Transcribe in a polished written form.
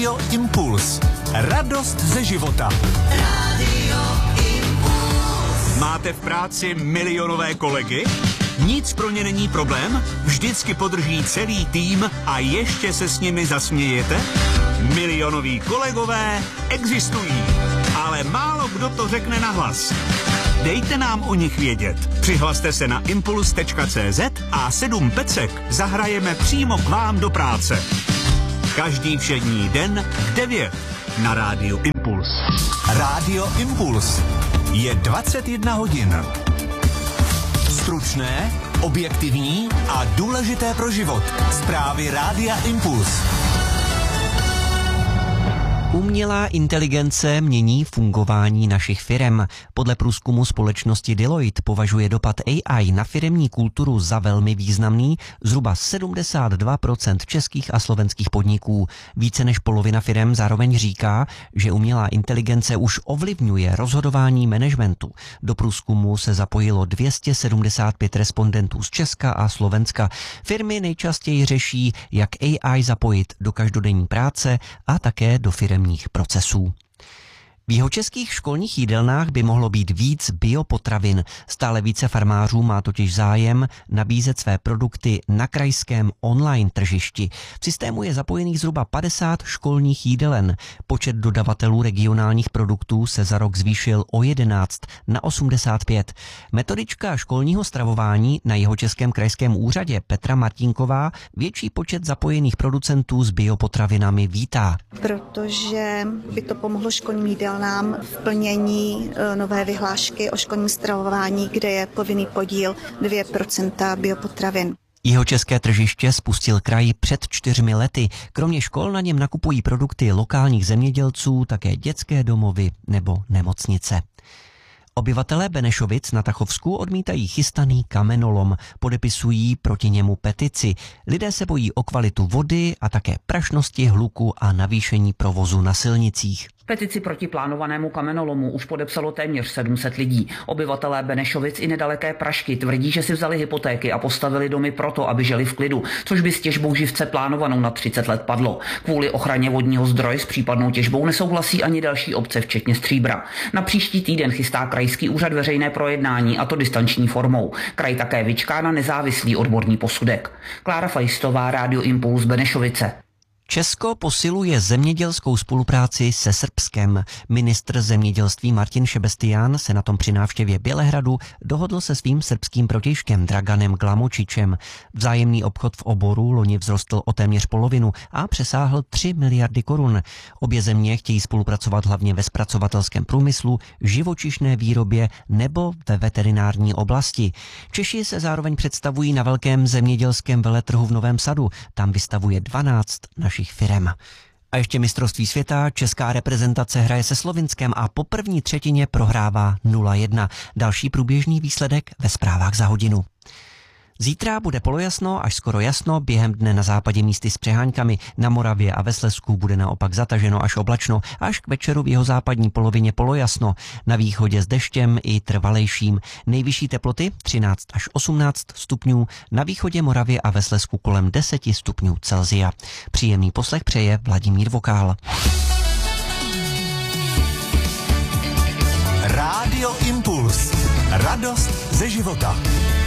Rádio Impuls. Radost ze života. Rádio Impuls. Máte v práci milionové kolegy? Nic pro ně není problém? Vždycky podrží celý tým a ještě se s nimi zasmějete? Milionoví kolegové existují, ale málo kdo to řekne nahlas. Dejte nám o nich vědět. Přihlaste se na impuls.cz a 7 pecek zahrajeme přímo k vám do práce. Každý všední den v 9 na Rádiu Impuls. Rádio Impuls. Je 21 hodin. Stručné, objektivní a důležité pro život. Zprávy Rádia Impuls. Umělá inteligence mění fungování našich firem. Podle průzkumu společnosti Deloitte považuje dopad AI na firemní kulturu za velmi významný. Zhruba 72% českých a slovenských podniků. Více než polovina firem zároveň říká, že umělá inteligence už ovlivňuje rozhodování managementu. Do průzkumu se zapojilo 275 respondentů z Česka a Slovenska. Firmy nejčastěji řeší, jak AI zapojit do každodenní práce a také do firemních procesů. V jihočeských školních jídelnách by mohlo být víc biopotravin. Stále více farmářů má totiž zájem nabízet své produkty na krajském online tržišti. V systému je zapojených zhruba 50 školních jídelen. Počet dodavatelů regionálních produktů se za rok zvýšil o 11 na 85. Metodička školního stravování na Jihočeském krajském úřadě Petra Martinková větší počet zapojených producentů s biopotravinami vítá. Protože by to pomohlo školním jídelnám v plnění nové vyhlášky o školním stravování, kde je povinný podíl 2% biopotravin. Jihočeské tržiště spustil kraj před 4 lety. Kromě škol na něm nakupují produkty lokálních zemědělců, také dětské domovy nebo nemocnice. Obyvatelé Benešovic na Tachovsku odmítají chystaný kamenolom, podepisují proti němu petici. Lidé se bojí o kvalitu vody a také prašnosti, hluku a navýšení provozu na silnicích. Petici proti plánovanému kamenolomu už podepsalo téměř 700 lidí. Obyvatelé Benešovic i nedaleké Pražky tvrdí, že si vzali hypotéky a postavili domy proto, aby žili v klidu, což by s těžbou živce plánovanou na 30 let padlo. Kvůli ochraně vodního zdroje s případnou těžbou nesouhlasí ani další obce, včetně Stříbra. Na příští týden chystá krajský úřad veřejné projednání, a to distanční formou. Kraj také vyčká na nezávislý odborný posudek. Klára Fajstová, Rádio Impuls, Benešovice. Česko posiluje zemědělskou spolupráci se Srbskem. Ministr zemědělství Martin Šebestián se na tom při návštěvě Bělehradu dohodl se svým srbským protějškem Draganem Glamočičem. Vzájemný obchod v oboru loni vzrostl o téměř polovinu a přesáhl 3 miliardy korun. Obě země chtějí spolupracovat hlavně ve zpracovatelském průmyslu, živočišné výrobě nebo ve veterinární oblasti. Češi se zároveň představují na velkém zemědělském veletrhu v Novém Sadu. Tam vystavuje 12 našich firem. A ještě mistrovství světa, česká reprezentace hraje se Slovinskem a po první třetině prohrává 0-1. Další průběžný výsledek ve zprávách za hodinu. Zítra bude polojasno až skoro jasno, během dne na západě místy s přeháňkami, na Moravě a ve Slezsku bude naopak zataženo až oblačno, až k večeru v jihozápadní polovině polojasno, na východě s deštěm i trvalejším. Nejvyšší teploty 13 až 18 stupňů, na východě Moravě a ve Slezsku kolem 10 stupňů Celsia. Příjemný poslech přeje Vladimír Vokál. Rádio Impuls. Radost ze života.